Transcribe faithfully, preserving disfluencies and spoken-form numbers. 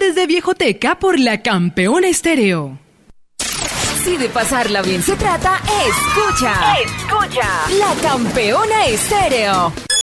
desde Viejoteca por la Campeona Estéreo. Si de pasarla bien se trata, escucha. Escucha. La Campeona Estéreo.